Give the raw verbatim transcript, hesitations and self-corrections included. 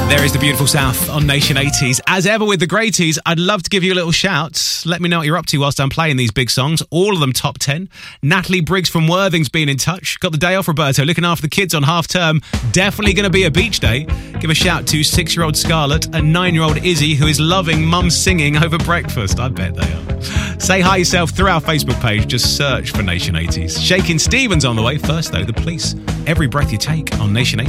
There is the beautiful South on Nation eighties. As ever with the Greaties, I'd love to give you a little shout. Let me know what you're up to whilst I'm playing these big songs. All of them top ten. Natalie Briggs from Worthing's been in touch. Got the day off, Roberto, looking after the kids on half term. Definitely going to be a beach day. Give a shout to six-year-old Scarlett and nine-year-old Izzy, who is loving mum singing over breakfast. I bet they are. Say hi yourself through our Facebook page. Just search for Nation eighties. Shakin' Stevens on the way. First, though, the Police. Every Breath You Take on Nation eighties.